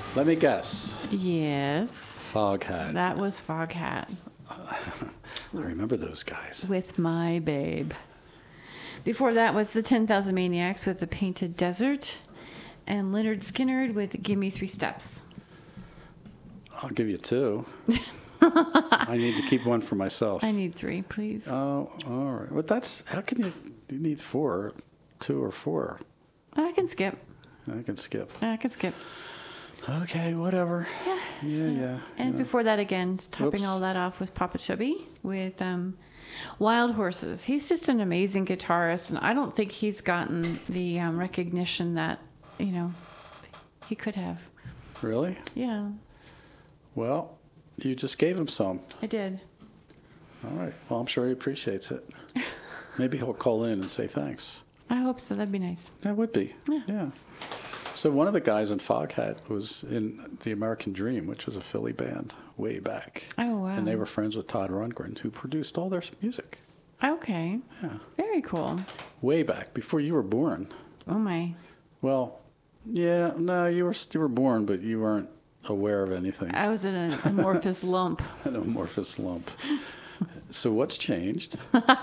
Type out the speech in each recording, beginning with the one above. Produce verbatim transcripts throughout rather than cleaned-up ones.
Let me guess. Yes. Foghat. That was Foghat. I remember those guys. With My Babe. Before that was the ten thousand Maniacs with The Painted Desert. And Leonard Skinner with Gimme Three Steps. I'll give you two. I need to keep one for myself. I need three, please. Oh, all right. But that's, how can you, you need four, two or four? I can skip. I can skip. I can skip. Okay, whatever. Yeah. Yeah, so- yeah. And you know. before that, again, topping Whoops. all that off was Papa Chubby with um, Wild Horses. He's just an amazing guitarist, and I don't think he's gotten the um, recognition that, you know, he could have. Really? Yeah, Well, you just gave him some. I did. All right. Well, I'm sure he appreciates it. Maybe he'll call in and say thanks. I hope so. That'd be nice. That would be. Yeah. Yeah. So one of the guys in Foghat was in The American Dream, which was a Philly band way back. Oh, wow. And they were friends with Todd Rundgren, who produced all their music. Okay. Yeah. Very cool. Way back, before you were born. Oh, my. Well, yeah, no, you were you were born, but you weren't aware of anything. I was in an amorphous lump. An amorphous lump. So what's changed?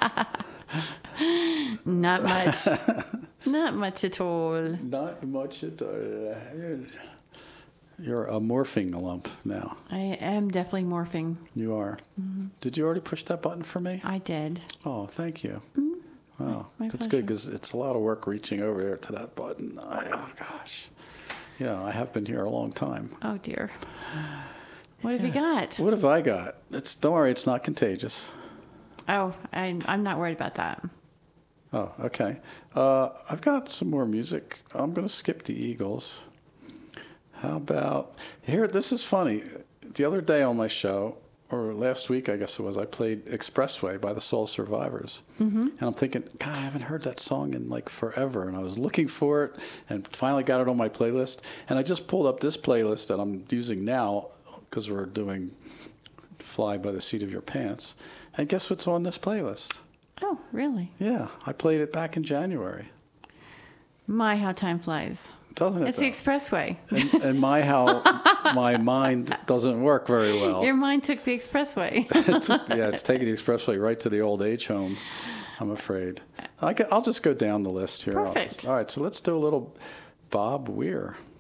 Not much. Not much at all. Not much at all. You're a morphing lump now. I am definitely morphing. You are. Mm-hmm. Did you already push that button for me? I did. Oh, thank you. Mm-hmm. Wow, My that's pleasure. good because it's a lot of work reaching over there to that button. I, oh, gosh. You know, I have been here a long time. Oh, dear. What have you got? What have I got? It's Don't worry, it's not contagious. Oh, I, I'm not worried about that. Oh, okay. Uh, I've got some more music. I'm going to skip the Eagles. How about here? This is funny. The other day on my show, or last week, I guess it was, I played Expressway by the Soul Survivors. Mm-hmm. And I'm thinking, God, I haven't heard that song in like forever. And I was looking for it and finally got it on my playlist. And I just pulled up this playlist that I'm using now because we're doing Fly by the Seat of Your Pants. And guess what's on this playlist? Oh, really? Yeah, I played it back in January. My, how time flies. Doesn't it? It's though? the expressway. and, and my how my mind doesn't work very well. Your mind took the expressway. It's- yeah, it's taking the expressway right to the old age home, I'm afraid. I will just go down the list here. I'll Perfect. just- all right, so let's do a little Bob Weir.